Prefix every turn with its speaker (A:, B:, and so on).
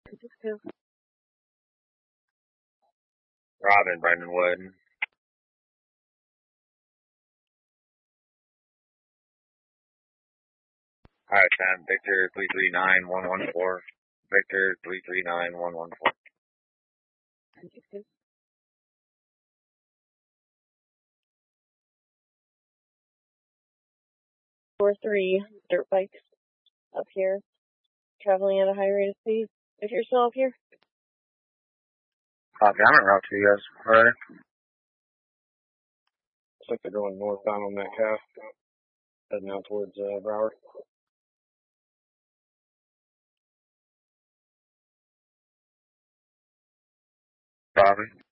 A: Robin, Brendan Wood. Hi, Sam. Victor 339114. Victor 339114.
B: 4-3 dirt bikes up here, traveling at a high rate of speed. If you're still up here.
A: Copy. I'm en route to you guys. Alright.
C: Looks like they're going northbound on that calf, heading out towards Broward.
A: Copy.